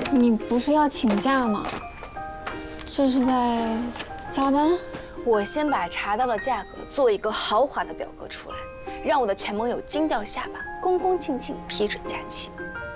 你不是要请假吗？这是在加班？ 我先把查到的价格做一个豪华的表格出来，让我的前盟友惊掉下巴，恭恭敬敬批准假期。